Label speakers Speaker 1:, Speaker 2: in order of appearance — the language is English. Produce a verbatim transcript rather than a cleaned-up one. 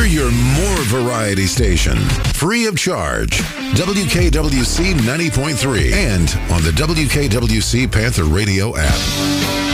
Speaker 1: your more variety station, free of charge. W K W C ninety point three and on the W K W C Panther Radio app.